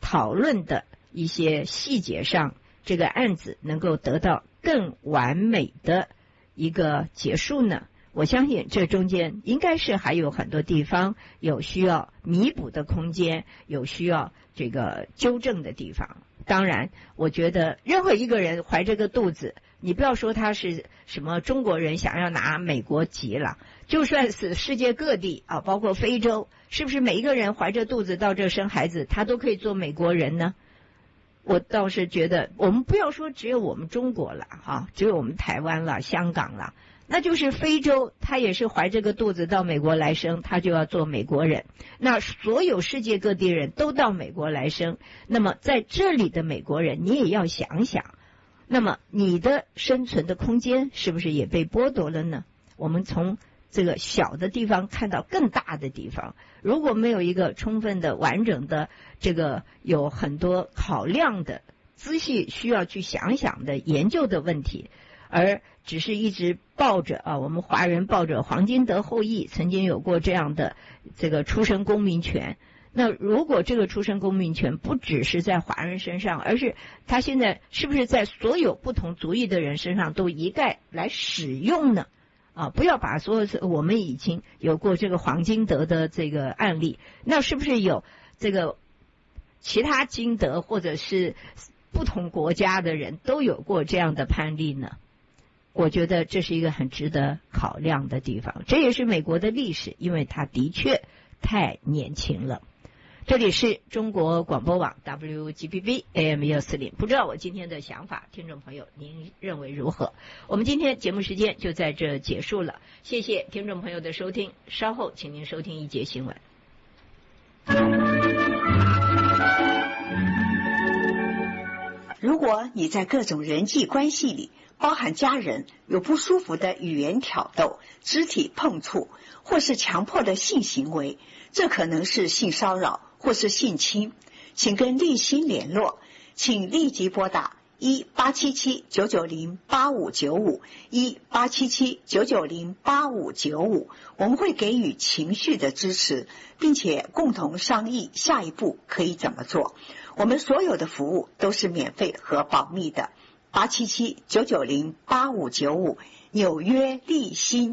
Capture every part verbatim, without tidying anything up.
讨论的一些细节上，这个案子能够得到更完美的一个结束呢？我相信这中间应该是还有很多地方有需要弥补的空间，有需要这个纠正的地方。当然，我觉得任何一个人怀着个肚子，你不要说他是什么中国人想要拿美国籍了，就算是世界各地啊，包括非洲，是不是每一个人怀着肚子到这生孩子，他都可以做美国人呢？我倒是觉得，我们不要说只有我们中国了哈，只有我们台湾了、香港了，那就是非洲，他也是怀着个肚子到美国来生，他就要做美国人。那所有世界各地人都到美国来生，那么在这里的美国人，你也要想想，那么你的生存的空间是不是也被剥夺了呢？我们从这个小的地方看到更大的地方，如果没有一个充分的、完整的，这个有很多考量的、仔细需要去想想的研究的问题，而只是一直抱着啊，我们华人抱着黄金德后裔曾经有过这样的这个出生公民权。那如果这个出生公民权不只是在华人身上，而是他现在是不是在所有不同族裔的人身上都一概来使用呢？啊，不要把所有我们已经有过这个黄金德的这个案例，那是不是有这个其他金德或者是不同国家的人都有过这样的判例呢？我觉得这是一个很值得考量的地方，这也是美国的历史，因为它的确太年轻了。这里是中国广播网 W G B B A M 一四零，不知道我今天的想法，听众朋友您认为如何？我们今天节目时间就在这结束了，谢谢听众朋友的收听，稍后请您收听一节新闻。 如果你在各种人际关系里，包含家人，有不舒服的语言挑逗、肢体碰触或是强迫的性行为，这可能是性骚扰或是性侵，请跟立新联络，请立即拨打一八七七九九零八五九五一八七七九九零八五九五，我们会给予情绪的支持，并且共同商议下一步可以怎么做。我们所有的服务都是免费和保密的。八七七九九零八五九五，纽约立新。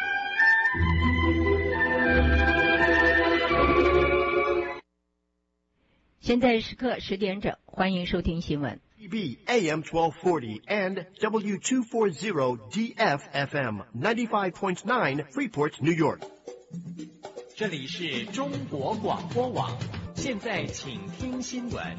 现在时刻十点整，欢迎收听新闻。 B B A M twelve forty and W two forty D F F M ninety-five point nine Freeport, New York。 这里是中国广播网，现在请听新闻。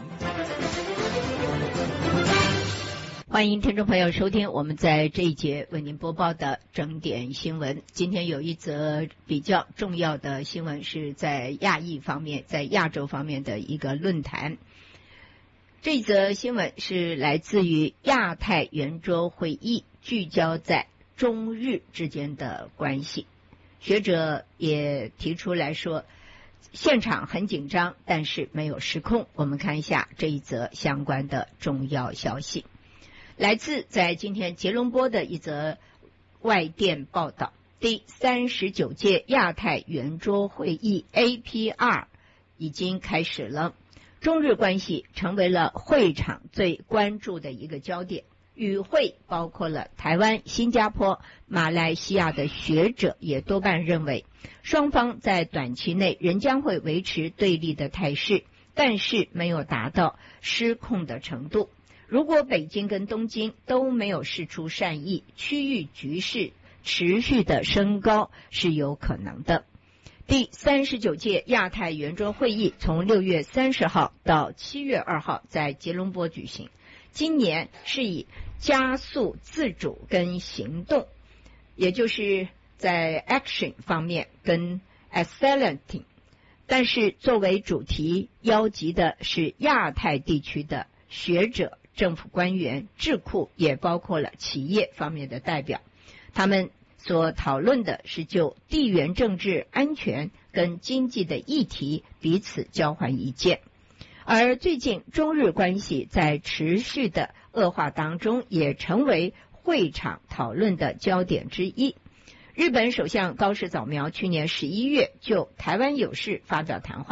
欢迎听众朋友收听我们在这一节为您播报的整点新闻。今天有一则比较重要的新闻，是在亚裔方面，在亚洲方面的一个论坛。这则新闻是来自于亚太圆桌会议，聚焦在中日之间的关系。学者也提出来说，现场很紧张，但是没有失控。我们看一下这一则相关的重要消息。来自在今天吉隆坡的一则外电报道，第三十九届亚太圆桌会议 A P R 已经开始了，中日关系成为了会场最关注的一个焦点。与会包括了台湾、新加坡、马来西亚的学者，也多半认为双方在短期内仍将会维持对立的态势，但是没有达到失控的程度。如果北京跟东京都没有释出善意，区域局势持续的升高是有可能的。第三十九届亚太圆桌会议从六月三十号到七月二号在吉隆坡举行。今年是以加速自主跟行动，也就是在 action 方面跟 accelerating， 但是作为主题邀集的是亚太地区的学者、政府官员、智库，也包括了企业方面的代表。他们所讨论的是就地缘政治、安全跟经济的议题彼此交换意见。而最近中日关系在持续的恶化当中，也成为会场讨论的焦点之一。日本首相高市早苗去年十一月就台湾有事发表谈话，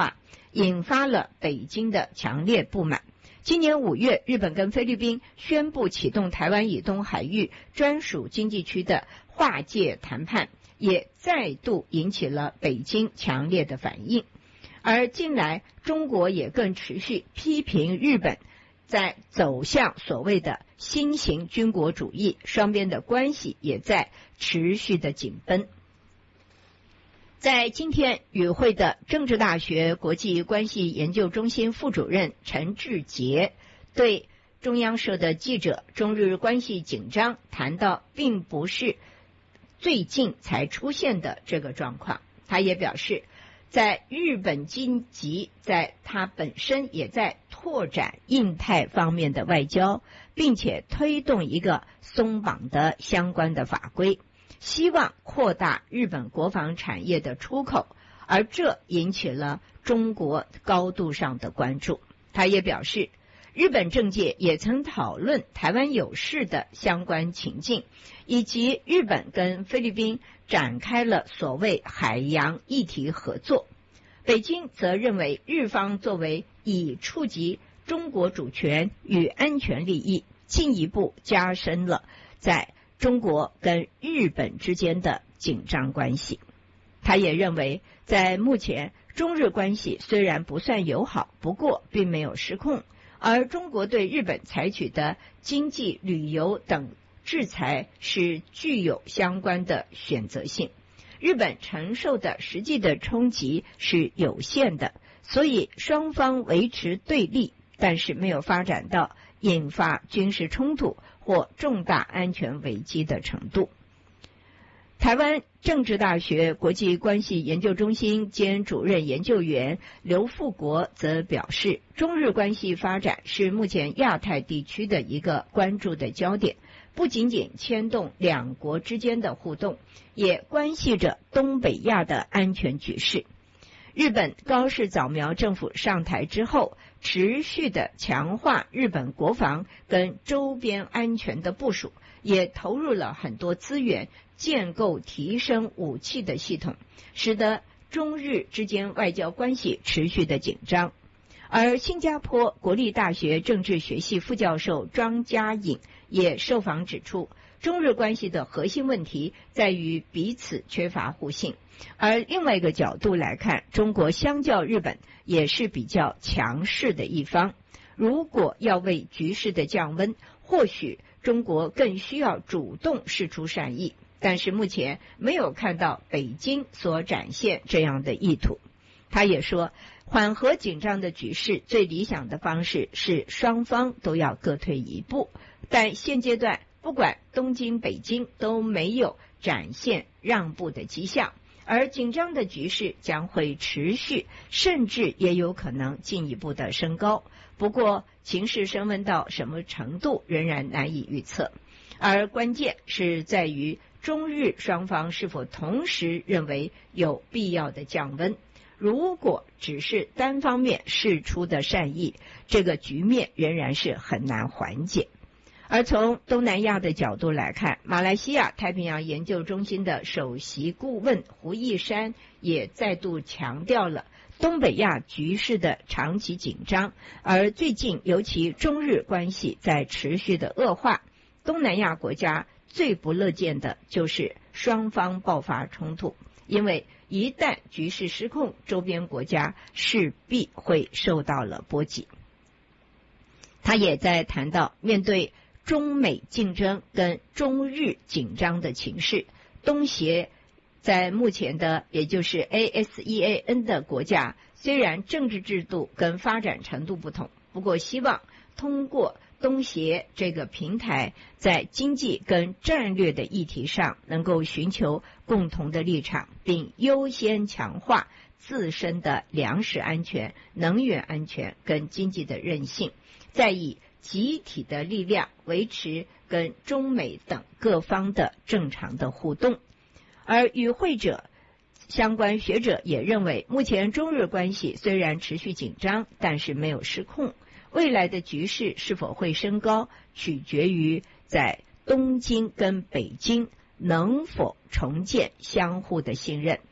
引发了北京的强烈不满。今年五月，日本跟菲律宾宣布启动台湾以东海域专属经济区的划界谈判，也再度引起了北京强烈的反应。而近来，中国也更持续批评日本在走向所谓的新型军国主义，双边的关系也在持续的紧绷。在今天与会的政治大学国际关系研究中心副主任陈志杰对中央社的记者中日关系紧张谈到并不是最近才出现的这个状况，他也表示，在日本经济在它本身也在拓展印太方面的外交，并且推动一个松绑的相关的法规，希望扩大日本国防产业的出口，而这引起了中国高度上的关注。他也表示，日本政界也曾讨论台湾有事的相关情境，以及日本跟菲律宾展开了所谓海洋议题合作。北京则认为日方作为以触及中国主权与安全利益，进一步加深了在中国跟日本之间的紧张关系。他也认为，在目前中日关系虽然不算友好，不过并没有失控，而中国对日本采取的经济、旅游等制裁是具有相关的选择性，日本承受的实际的冲击是有限的，所以双方维持对立，但是没有发展到引发军事冲突或重大安全危机的程度。台湾政治大学国际关系研究中心兼主任研究员刘富国则表示，中日关系发展是目前亚太地区的一个关注的焦点，不仅仅牵动两国之间的互动，也关系着东北亚的安全局势。日本高市早苗政府上台之后，持续的强化日本国防跟周边安全的部署，也投入了很多资源，建构提升武器的系统，使得中日之间外交关系持续的紧张。而新加坡国立大学政治学系副教授庄家颖也受访指出，中日关系的核心问题在于彼此缺乏互信，而另外一个角度来看，中国相较日本也是比较强势的一方。如果要为局势的降温，或许中国更需要主动释出善意，但是目前没有看到北京所展现这样的意图。他也说，缓和紧张的局势最理想的方式是双方都要各退一步，但现阶段不管东京、北京都没有展现让步的迹象，而紧张的局势将会持续，甚至也有可能进一步的升高。不过情势升温到什么程度仍然难以预测，而关键是在于中日双方是否同时认为有必要的降温。如果只是单方面释出的善意，这个局面仍然是很难缓解。而从东南亚的角度来看，马来西亚太平洋研究中心的首席顾问胡义山也再度强调了东北亚局势的长期紧张，而最近尤其中日关系在持续的恶化，东南亚国家最不乐见的就是双方爆发冲突，因为一旦局势失控，周边国家势必会受到了波及。他也在谈到，面对中美竞争跟中日紧张的情势，东协在目前的也就是 A S E A N 的国家，虽然政治制度跟发展程度不同，不过希望通过东协这个平台，在经济跟战略的议题上能够寻求共同的立场，并优先强化自身的粮食安全、能源安全跟经济的韧性，再以集体的力量维持跟中美等各方的正常的互动。而与会者相关学者也认为，目前中日关系虽然持续紧张，但是没有失控，未来的局势是否会升高，取决于在东京跟北京能否重建相互的信任。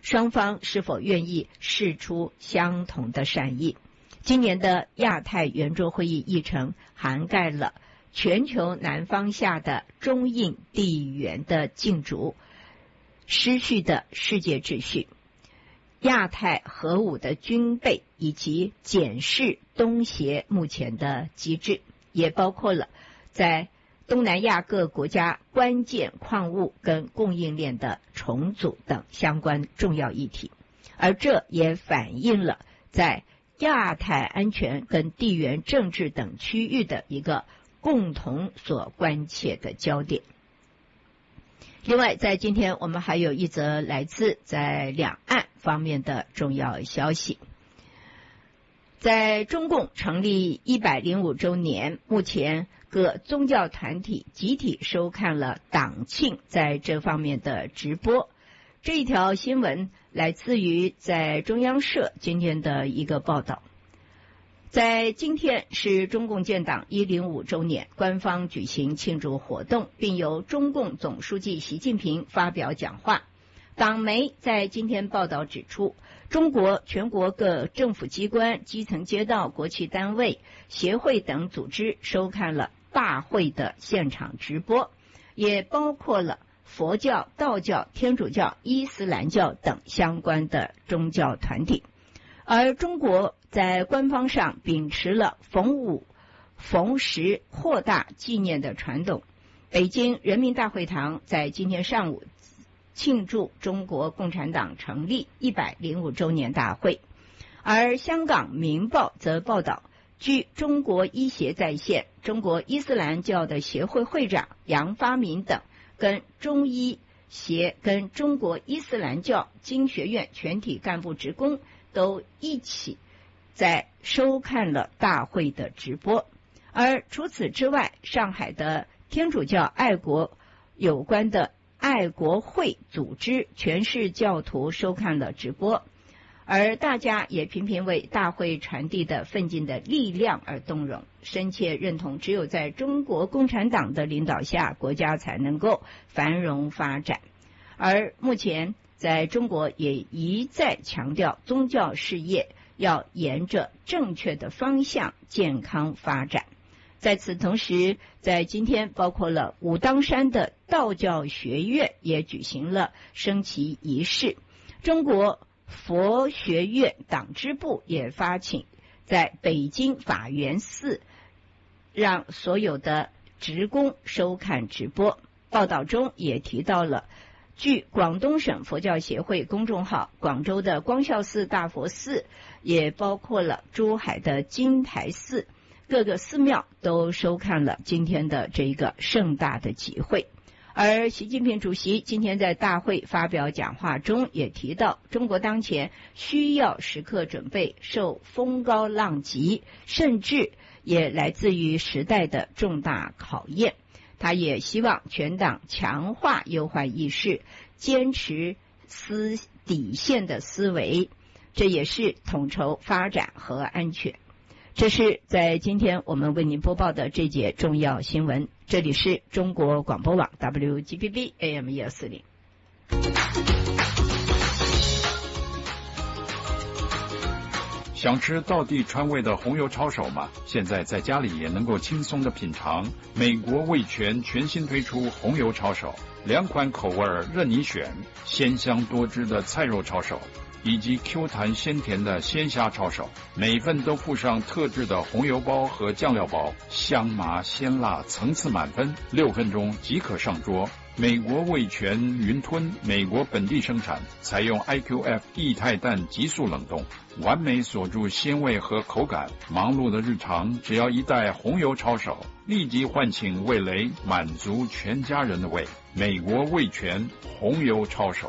双方是否愿意释出相同的善意。今年的亚太圆桌会议议程涵盖了全球南方下的中印地缘的竞逐、失序的世界秩序、亚太核武的军备以及检视东协目前的机制，也包括了在东南亚各国家关键矿物跟供应链的重组等相关重要议题，而这也反映了在亚太安全跟地缘政治等区域的一个共同所关切的焦点。另外，在今天我们还有一则来自在两岸方面的重要消息。在中共成立一百零五周年，目前各宗教团体集体收看了党庆在这方面的直播。这一条新闻来自于在中央社今天的一个报道。在今天是中共建党一百零五周年，官方举行庆祝活动，并由中共总书记习近平发表讲话。党媒在今天报道指出，中国全国各政府机关、基层街道、国企单位、协会等组织收看了大会的现场直播，也包括了佛教、道教、天主教、伊斯兰教等相关的宗教团体。而中国在官方上秉持了逢五逢十扩大纪念的传统，北京人民大会堂在今天上午庆祝中国共产党成立一百零五周年大会。而香港明报则报道，据中国医协在线，中国伊斯兰教的协会会长杨发民等跟中医协跟中国伊斯兰教经学院全体干部职工都一起在收看了大会的直播。而除此之外，上海的天主教爱国有关的爱国会组织全市教徒收看了直播，而大家也频频为大会传递的奋进的力量而动容，深切认同只有在中国共产党的领导下，国家才能够繁荣发展。而目前在中国也一再强调，宗教事业要沿着正确的方向健康发展。在此同时，在今天包括了武当山的道教学院也举行了升旗仪式，中国佛学院党支部也发请在北京法源寺让所有的职工收看直播。报道中也提到了，据广东省佛教协会公众号，广州的光孝寺大佛寺，也包括了珠海的金台寺，各个寺庙都收看了今天的这个盛大的集会。而习近平主席今天在大会发表讲话中也提到，中国当前需要时刻准备受风高浪急，甚至也来自于时代的重大考验。他也希望全党强化忧患意识，坚持思底线的思维，这也是统筹发展和安全。这是在今天我们为您播报的这节重要新闻。这里是中国广播网 W G B B A M 一二四零。 想吃道地川味的红油抄手吗？现在在家里也能够轻松的品尝。美国味全全新推出红油抄手，两款口味任你选，鲜香多汁的菜肉抄手，以及 Q 弹鲜甜的鲜虾抄手，每份都附上特制的红油包和酱料包，香麻鲜辣，层次满分，六分钟即可上桌。美国味全云吞，美国本地生产，采用 I Q F 液态氮急速冷冻，完美锁住鲜味和口感。忙碌的日常，只要一袋红油抄手，立即唤醒味蕾，满足全家人的胃。美国味全红油抄手。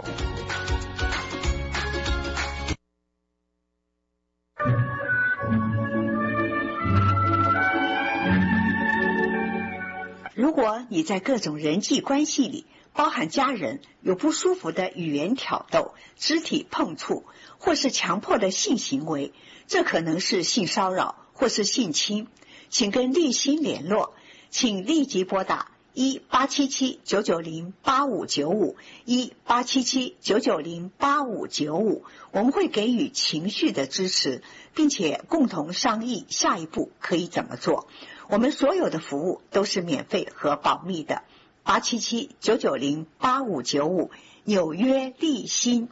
如果你在各种人际关系里，包含家人，有不舒服的语言挑逗、肢体碰触，或是强迫的性行为，这可能是性骚扰或是性侵，请跟立新联络，请立即拨打一八七七九九零八五九五，一八七七九九零八五九五，我们会给予情绪的支持，并且共同商议下一步可以怎么做。我们所有的服务都是免费和保密的。八七七九九零八五九五，纽约立新。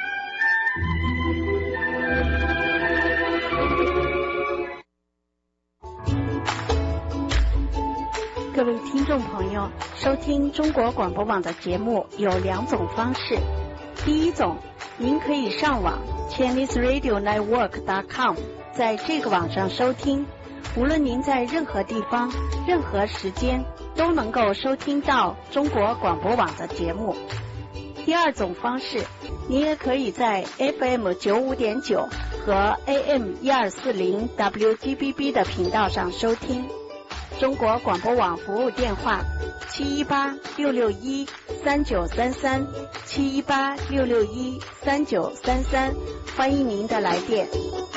各位听众朋友，收听中国广播网的节目有两种方式。第一种，您可以上网 Chinese Radio Network dot com， 在这个网上收听，无论您在任何地方、任何时间都能够收听到中国广播网的节目。第二种方式，您也可以在 F M 九五点九和 A M 一二四零 W G B B 的频道上收听。中国广播网服务电话七一八六六一三九三三，七一八六六一三九三三，欢迎您的来电。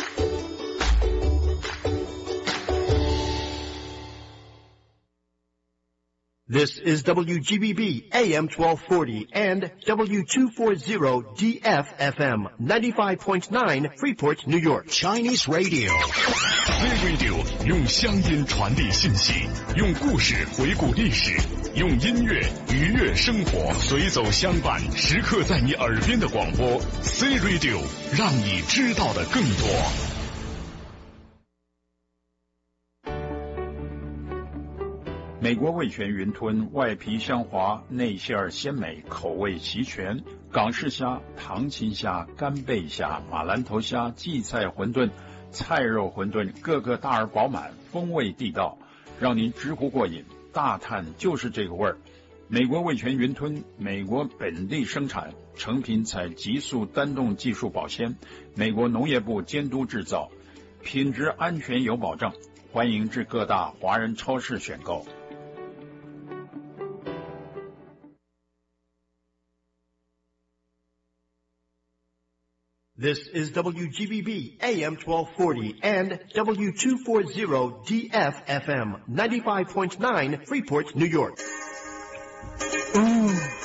This is W G B B A M twelve forty and W two forty D F F M ninety-five point nine Freeport, New York. Chinese Radio. C Radio 用乡音传递信息，用故事回顾历史，用音乐愉悦生活，随走相伴，时刻在你耳边的广播 C Radio， 让你知道的更多。 美国味全云吞，外皮香滑，内馅儿鲜美，口味齐全。港式虾、糖青虾、干贝虾、马兰头虾、荠菜馄饨、菜肉馄饨，个个大而饱满，风味地道，让您直呼过瘾。大叹就是这个味儿。美国味全云吞，美国本地生产，成品采极速单动技术保鲜，美国农业部监督制造，品质安全有保障。欢迎至各大华人超市选购。 This is W G B B A M twelve forty and W two forty D F F M ninety-five point nine Freeport, New York. Ooh.